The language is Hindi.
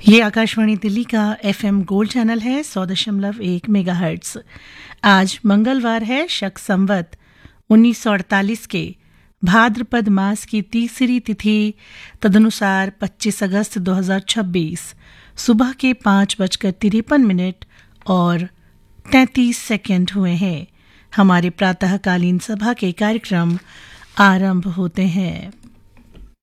ये आकाशवाणी दिल्ली का एफएम गोल्ड चैनल है 100.1 मेगाहर्ट्ज। आज मंगलवार है, शक संवत 1948 के भाद्रपद मास की तीसरी तिथि तदनुसार 25 अगस्त 2026 सुबह के 5:53 और 33 सेकंड हुए हैं। हमारे प्रातःकालीन सभा के कार्यक्रम आरंभ होते हैं।